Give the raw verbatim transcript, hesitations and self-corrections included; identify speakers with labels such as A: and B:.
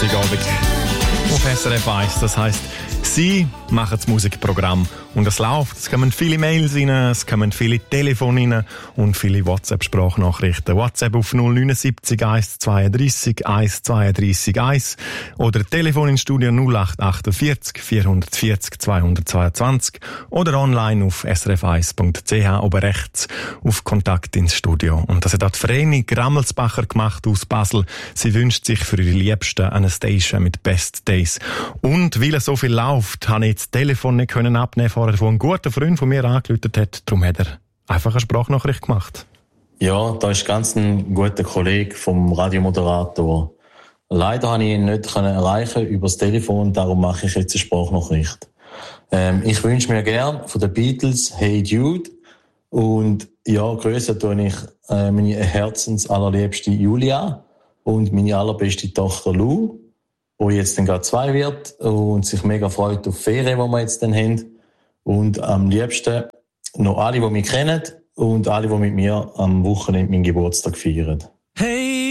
A: Freitagabend auf S R F eins. Das heisst, Sie machen das Musikprogramm und es läuft. Es kommen viele Mails rein, es kommen viele Telefone rein und viele WhatsApp-Sprachnachrichten. WhatsApp auf null neun sieben eins zwei drei eins zwei drei eins oder Telefon ins Studio null acht vier acht vier vier null zwei zwei zwei oder online auf s r f eins punkt c h oben rechts auf Kontakt ins Studio. Und das hat auch die Vreni Grammelsbacher gemacht aus Basel. Sie wünscht sich für ihre Liebsten eine Station mit Best Days. Und weil es so viel läuft, habe ich das Telefon nicht können abnehmen vorher, wo ein guter Freund von mir angerufen hat. Darum hat er einfach eine Sprachnachricht gemacht.
B: Ja, da ist ganz ein guter Kollege vom Radiomoderator. Leider habe ich ihn nicht erreichen über das Telefon, darum mache ich jetzt eine Sprachnachricht. Ähm, ich wünsche mir gern von den Beatles Hey Jude und ja, grüßen tue ich äh, meine herzensallerliebste Julia und meine allerbeste Tochter Lou, die jetzt dann gerade zwei wird und sich mega freut auf die Ferien, die wir jetzt dann haben. Und am liebsten noch alle, die mich kennen und alle, die mit mir am Wochenende meinen Geburtstag feiern.
A: Hey!